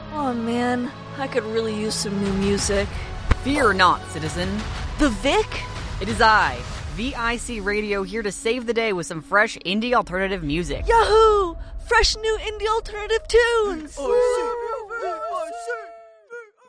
Oh man, I could really use some new music. Fear not, citizen. The Vic? It is I, VIC Radio, here to save the day with some fresh indie alternative music. Yahoo! Fresh new indie alternative tunes!